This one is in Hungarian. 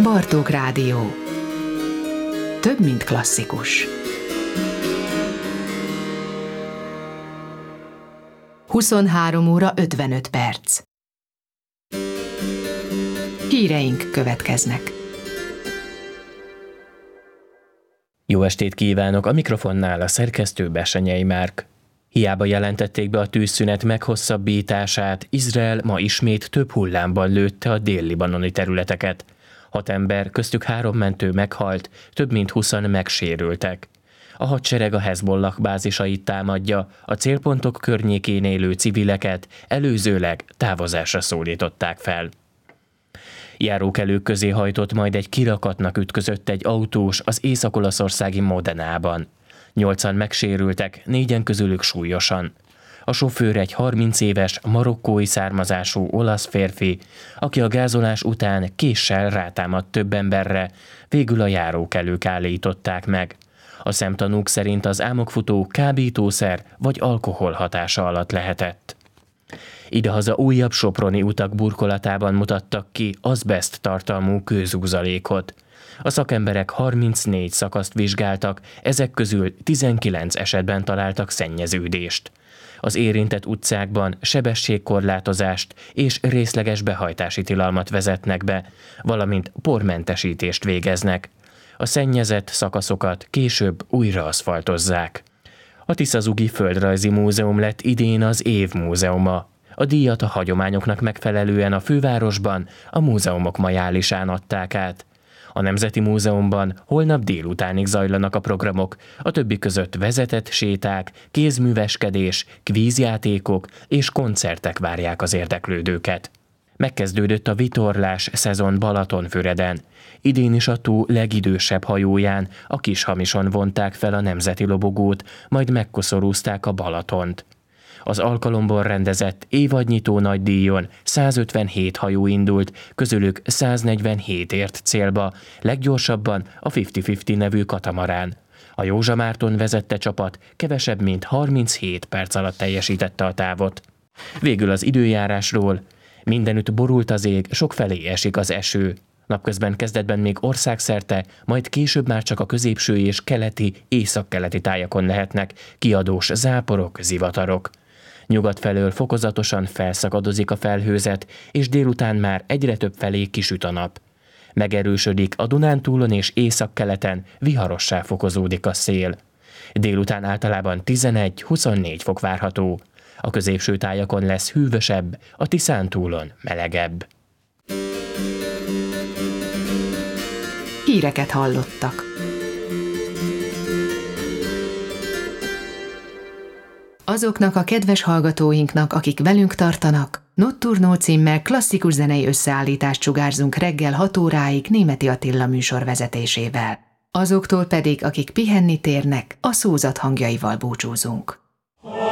Bartók Rádió. Több, mint klasszikus. 23 óra 55 perc. Híreink következnek. Jó estét kívánok, a mikrofonnál a szerkesztő Bessenyei Márk. Hiába jelentették be a tűzszünet meghosszabbítását, Izrael ma ismét több hullámban lőtte a dél-libanoni területeket. 6 ember, köztük 3 mentő meghalt, több mint 20-an megsérültek. A hadsereg a Hezbollah bázisait támadja, a célpontok környékén élő civileket előzőleg távozásra szólították fel. Járókelők közé hajtott, majd egy kirakatnak ütközött egy autós az észak-olaszországi Modenában. 8-an megsérültek, 4-en közülük súlyosan. A sofőr egy 30 éves, marokkói származású olasz férfi, aki a gázolás után késsel rátámadt több emberre, végül a járókelők állították meg. A szemtanúk szerint az álmokfutó kábítószer vagy alkohol hatása alatt lehetett. Idehaza újabb soproni utak burkolatában mutattak ki azbeszt tartalmú kőzúzalékot. A szakemberek 34 szakaszt vizsgáltak, ezek közül 19 esetben találtak szennyeződést. Az érintett utcákban sebességkorlátozást és részleges behajtási tilalmat vezetnek be, valamint pormentesítést végeznek. A szennyezett szakaszokat később újra aszfaltozzák. A Tiszazugi Földrajzi Múzeum lett idén az év múzeuma. A díjat a hagyományoknak megfelelően a fővárosban a múzeumok majálisán adták át. A Nemzeti Múzeumban holnap délutánig zajlanak a programok, a többi között vezetett séták, kézműveskedés, kvízjátékok és koncertek várják az érdeklődőket. Megkezdődött a vitorlás szezon Balatonfüreden. Idén is a tó legidősebb hajóján, a Kishamison vonták fel a nemzeti lobogót, majd megkoszorúzták a Balatont. Az alkalomból rendezett évadnyitó nagydíjon 157 hajó indult, közülük 147 ért célba, leggyorsabban a 50-50 nevű katamarán. A Józsa Márton vezette csapat kevesebb mint 37 perc alatt teljesítette a távot. Végül az időjárásról. Mindenütt borult az ég, sokfelé esik az eső. Napközben kezdetben még országszerte, majd később már csak a középső és keleti, északkeleti tájakon lehetnek kiadós záporok, zivatarok. Nyugat felől fokozatosan felszakadozik a felhőzet, és délután már egyre több felé kisüt a nap. Megerősödik a Dunántúlon és északkeleten, viharossá fokozódik a szél. Délután általában 11-24 fok várható. A középső tájakon lesz hűvösebb, a Tiszántúlon melegebb. Híreket hallottak. Azoknak a kedves hallgatóinknak, akik velünk tartanak, Notturno címmel klasszikus zenei összeállítást sugárzunk reggel 6 óráig Németi Attila műsor vezetésével. Azoktól pedig, akik pihenni térnek, a szózat hangjaival búcsúzunk.